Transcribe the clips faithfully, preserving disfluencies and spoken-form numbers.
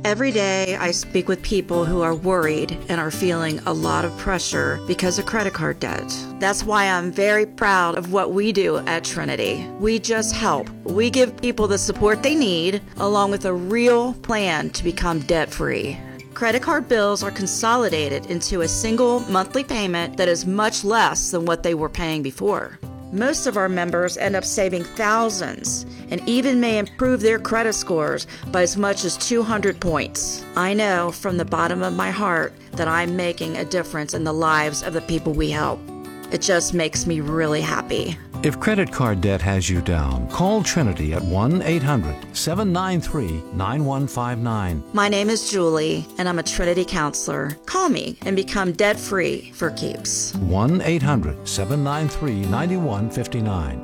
Every day I speak with people who are worried and are feeling a lot of pressure because of credit card debt. That's why I'm very proud of what we do at Trinity. We just help. We give people the support they need, along with a real plan to become debt-free. Credit card bills are consolidated into a single monthly payment that is much less than what they were paying before. Most of our members end up saving thousands and even may improve their credit scores by as much as two hundred points. I know from the bottom of my heart that I'm making a difference in the lives of the people we help. It just makes me really happy. If credit card debt has you down, call Trinity at one eight hundred seven nine three nine one five nine. My name is Julie, and I'm a Trinity counselor. Call me and become debt-free for keeps. one eight hundred seven nine three nine one five nine.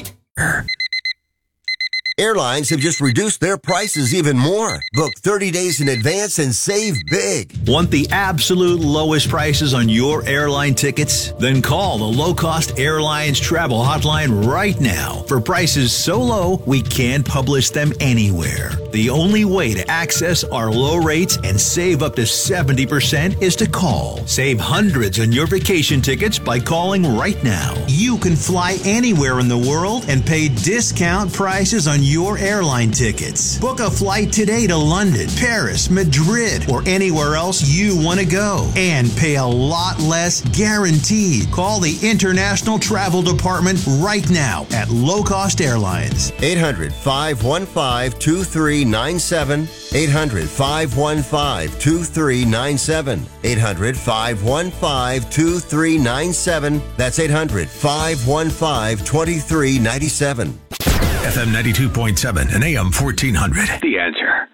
Airlines have just reduced their prices even more. Book thirty days in advance and save big. Want the absolute lowest prices on your airline tickets? Then call the Low Cost Airlines Travel Hotline right now for prices so low we can't publish them anywhere. The only way to access our low rates and save up to seventy percent is to call. Save hundreds on your vacation tickets by calling right now. You can fly anywhere in the world and pay discount prices on your airline tickets. Book a flight today to London, Paris, Madrid, or anywhere else you want to go and pay a lot less guaranteed. Call the International Travel Department right now at Low Cost Airlines. eight hundred five one five two three nine seven. eight hundred five one five two three nine seven. eight hundred five one five two three nine seven. That's eight hundred five one five two three nine seven. F M ninety-two point seven and A M fourteen hundred. The Answer.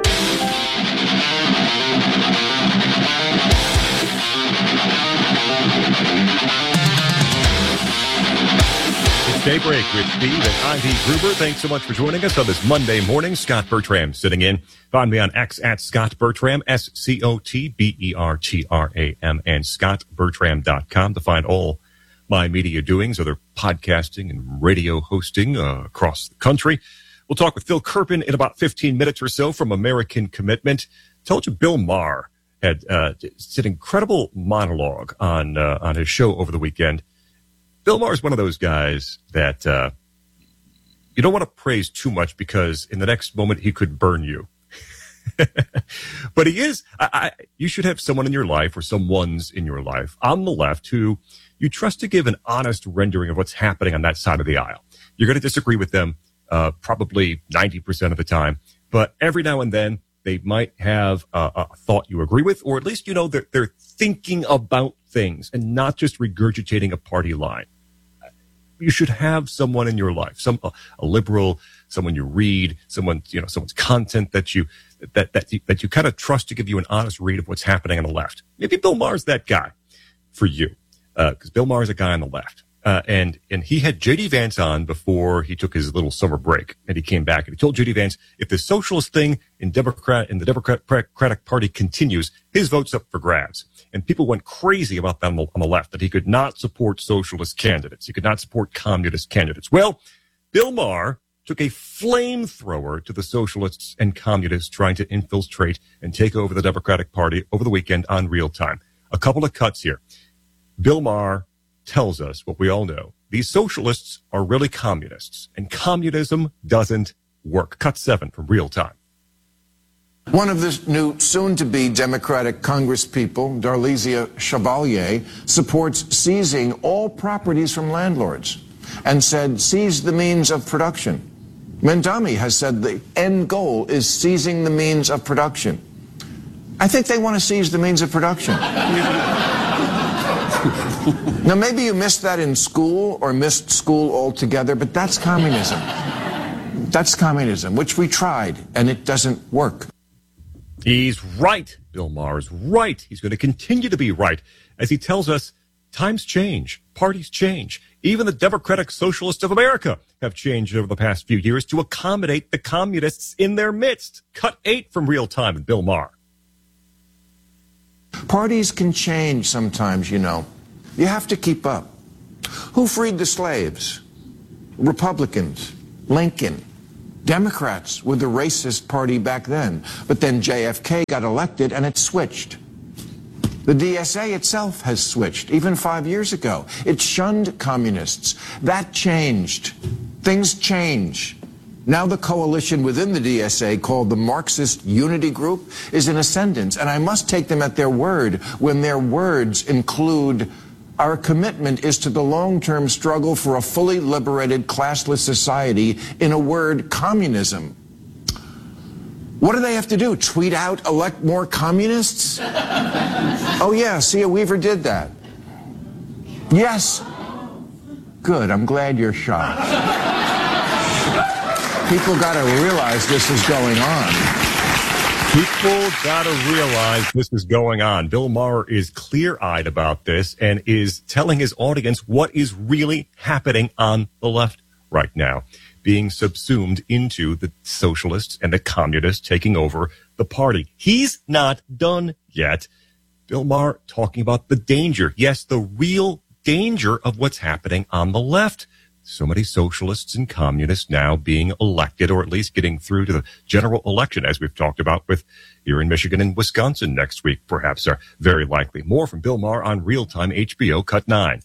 It's Daybreak with Steve and Ivy Gruber. Thanks so much for joining us on this Monday morning. Scott Bertram sitting in. Find me on X at Scott Bertram, S C O T B E R T R A M, and scott bertram dot com to find all my media doings, other podcasting and radio hosting uh, across the country. We'll talk with Phil Kerpen in about fifteen minutes or so from American Commitment. Told you Bill Maher had uh, an incredible monologue on uh, on his show over the weekend. Bill Maher is one of those guys that uh, you don't want to praise too much because in the next moment he could burn you. But he is. I, I, you should have someone in your life or someone's in your life on the left who you trust to give an honest rendering of what's happening on that side of the aisle. You're going to disagree with them uh, probably ninety percent of the time, but every now and then they might have a, a thought you agree with, or at least you know they're, they're thinking about things and not just regurgitating a party line. You should have someone in your life, some a, a liberal, someone you read, someone you know, someone's content that you that that you, that you kind of trust to give you an honest read of what's happening on the left. Maybe Bill Maher's that guy for you. Because uh, Bill Maher is a guy on the left. Uh, and, and he had J D Vance on before he took his little summer break. And he came back and he told J D Vance, if the socialist thing in Democrat, in the Democratic Party continues, his vote's up for grabs. And people went crazy about that on the, on the left, that he could not support socialist candidates. He could not support communist candidates. Well, Bill Maher took a flamethrower to the socialists and communists trying to infiltrate and take over the Democratic Party over the weekend on Real Time. A couple of cuts here. Bill Maher tells us what we all know. These socialists are really communists, and communism doesn't work. Cut seven from Real Time. One of the new soon-to-be Democratic congresspeople, Darlisia Chevalier, supports seizing all properties from landlords and said seize the means of production. Mendami has said the end goal is seizing the means of production. I think they want to seize the means of production. Now, maybe you missed that in school or missed school altogether, but that's communism. That's communism, which we tried, and it doesn't work. He's right. Bill Maher is right. He's going to continue to be right. As he tells us, times change. Parties change. Even the Democratic Socialists of America have changed over the past few years to accommodate the communists in their midst. Cut eight from Real Time and Bill Maher. Parties can change sometimes, you know. You have to keep up. Who freed the slaves? Republicans. Lincoln. Democrats were the racist party back then, but then J F K got elected and it switched. The D S A itself has switched, even five years ago. It shunned communists. That changed. Things change. Now the coalition within the D S A, called the Marxist Unity Group, is in ascendance, and I must take them at their word when their words include, our commitment is to the long-term struggle for a fully liberated, classless society, in a word, communism. What do they have to do? Tweet out, elect more communists? Oh yeah, Sia Weaver did that. Yes. Good, I'm glad you're shocked. People got to realize this is going on. People got to realize this is going on. Bill Maher is clear-eyed about this and is telling his audience what is really happening on the left right now, being subsumed into the socialists and the communists taking over the party. He's not done yet. Bill Maher talking about the danger. Yes, the real danger of what's happening on the left. So many socialists and communists now being elected, or at least getting through to the general election, as we've talked about with here in Michigan and Wisconsin next week, perhaps are very likely. More from Bill Maher on Real Time H B O Cut nine.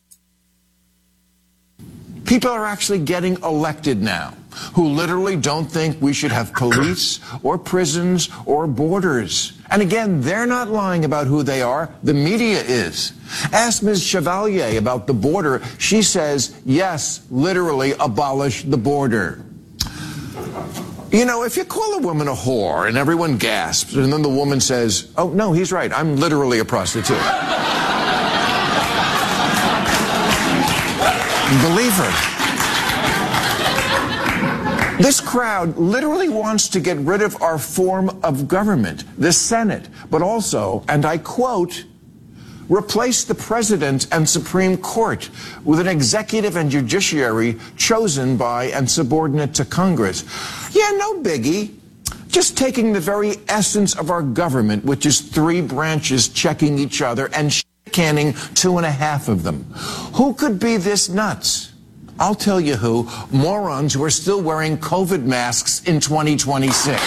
People are actually getting elected now who literally don't think we should have police or prisons or borders. And again, they're not lying about who they are. The media is. Ask Miz Chevalier about the border. She says, yes, literally abolish the border. You know, if you call a woman a whore and everyone gasps, and then the woman says, oh, no, he's right, I'm literally a prostitute. Believe her. This crowd literally wants to get rid of our form of government, the Senate, but also, and I quote, replace the president and Supreme Court with an executive and judiciary chosen by and subordinate to Congress. Yeah, no biggie. Just taking the very essence of our government, which is three branches checking each other and canning two and a half of them. Who could be this nuts? I'll tell you who. Morons who are still wearing COVID masks in twenty twenty-six.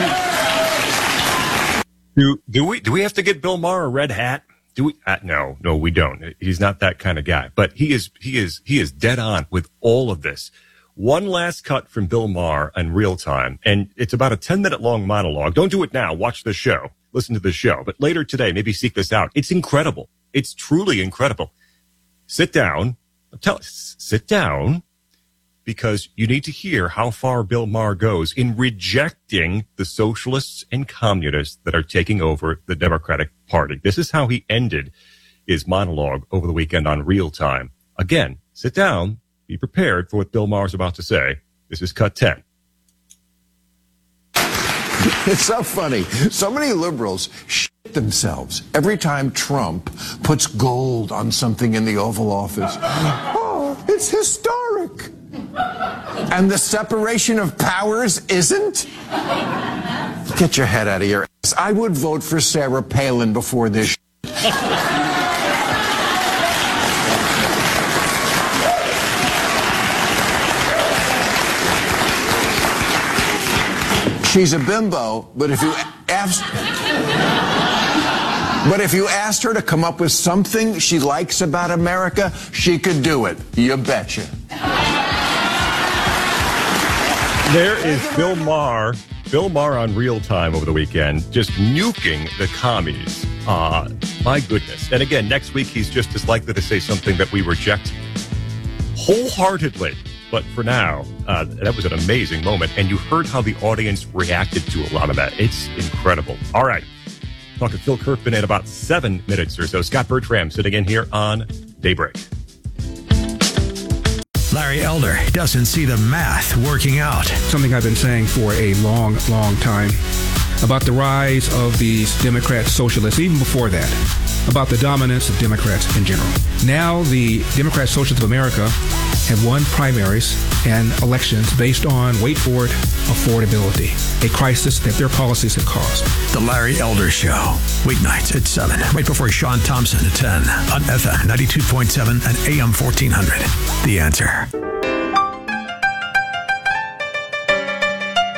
Do, do we do we have to get Bill Maher a red hat? Do we? Uh, no, no, we don't. He's not that kind of guy. But he is he is he is dead on with all of this. One last cut from Bill Maher in Real Time, and it's about a ten minute long monologue. Don't do it now. Watch the show. Listen to the show. But later today, maybe seek this out. It's incredible. It's truly incredible. Sit down. Tell us, sit down, because you need to hear how far Bill Maher goes in rejecting the socialists and communists that are taking over the Democratic Party. This is how he ended his monologue over the weekend on Real Time. Again, sit down, be prepared for what Bill Maher's about to say. This is cut ten. It's so funny. So many liberals shit themselves every time Trump puts gold on something in the Oval Office. Oh, it's historic. And the separation of powers isn't? Get your head out of your ass. I would vote for Sarah Palin before this shit. She's a bimbo, but if you asked, but if you asked her to come up with something she likes about America, she could do it. You betcha. There is Bill Maher, Bill Maher on Real Time over the weekend, just nuking the commies. Uh, my goodness. And again, next week he's just as likely to say something that we reject wholeheartedly. But for now, uh, that was an amazing moment. And you heard how the audience reacted to a lot of that. It's incredible. All right. Talking to Phil Kerfman in about seven minutes or so. Scott Bertram sitting in here on Daybreak. Larry Elder doesn't see the math working out. Something I've been saying for a long, long time about the rise of these Democrat socialists, even before that, about the dominance of Democrats in general. Now the Democrat Socialists of America have won primaries and elections based on, wait for it, affordability, a crisis that their policies have caused. The Larry Elder Show, weeknights at seven, right before Sean Thompson at ten, on F M ninety-two point seven and A M fourteen hundred. The Answer.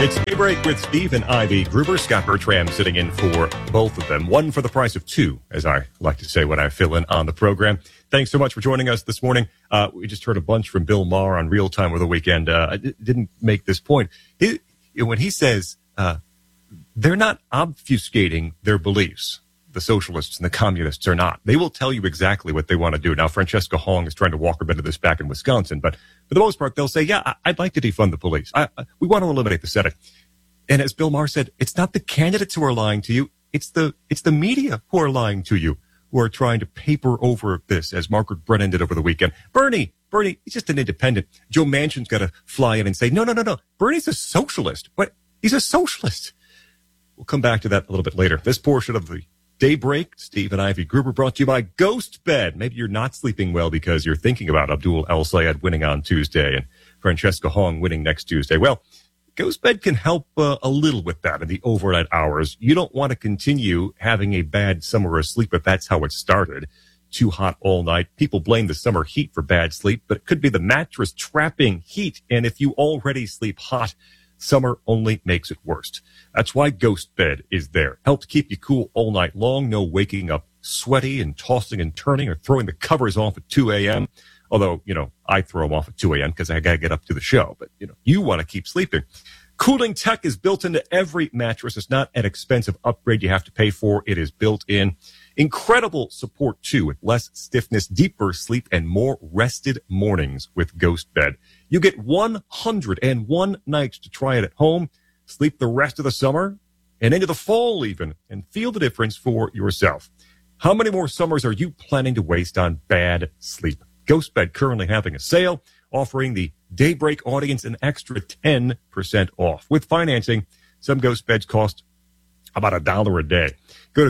It's Daybreak with Steve and Ivy Gruber. Scott Bertram sitting in for both of them. One for the price of two, as I like to say when I fill in on the program. Thanks so much for joining us this morning. Uh, we just heard a bunch from Bill Maher on Real Time over the weekend. Uh, I d- didn't make this point. He, when he says uh, they're not obfuscating their beliefs, the socialists and the communists are not. They will tell you exactly what they want to do. Now, Francesca Hong is trying to walk a bit of this back in Wisconsin, but for the most part, they'll say, yeah, I- I'd like to defund the police. I- I- we want to eliminate the Senate. And as Bill Maher said, it's not the candidates who are lying to you. It's the it's the media who are lying to you, who are trying to paper over this, as Margaret Brennan did over the weekend. Bernie, Bernie, he's just an independent. Joe Manchin's got to fly in and say, no, no, no, no. Bernie's a socialist. What? He's a socialist. We'll come back to that a little bit later. This portion of the Daybreak, Steve and Ivy Gruber, brought to you by Ghost Bed. Maybe you're not sleeping well because you're thinking about Abdul El Sayed winning on Tuesday and Francesca Hong winning next Tuesday. Well, Ghost Bed can help uh, a little with that in the overnight hours. You don't want to continue having a bad summer of sleep if that's how it started. Too hot all night. People blame the summer heat for bad sleep, but it could be the mattress trapping heat. And if you already sleep hot, summer only makes it worse. That's why Ghost Bed is there. Helps keep you cool all night long. No waking up sweaty and tossing and turning or throwing the covers off at two a.m. Although, you know, I throw them off at two a.m. because I got to get up to the show. But, you know, you want to keep sleeping. Cooling tech is built into every mattress. It's not an expensive upgrade you have to pay for. It is built in. Incredible support, too, with less stiffness, deeper sleep, and more rested mornings with Ghost Bed. You get one hundred one nights to try it at home, sleep the rest of the summer, and into the fall even, and feel the difference for yourself. How many more summers are you planning to waste on bad sleep? Ghost Bed currently having a sale, offering the Daybreak audience an extra ten percent off. With financing, some Ghost Beds cost about a dollar a day. Go to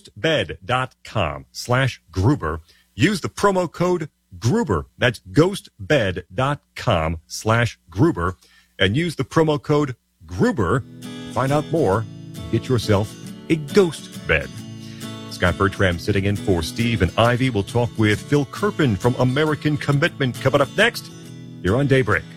ghostbed.com slash Gruber. Use the promo code Gruber. That's ghostbed.com slash Gruber. And use the promo code Gruber. Find out more. Get yourself a Ghost Bed. Scott Bertram sitting in for Steve and Ivy. We'll talk with Phil Kerpen from American Commitment coming up next here on Daybreak.